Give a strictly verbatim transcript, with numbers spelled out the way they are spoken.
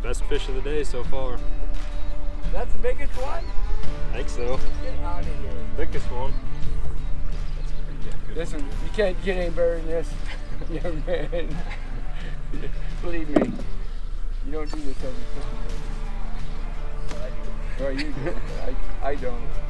Best fish of the day so far. That's the biggest one? I think so. Get out of here. Thickest one. Listen, you can't get any better than this, young man. Believe me, you don't do this every Christmas. Well, I do. Well, you do. I, I don't.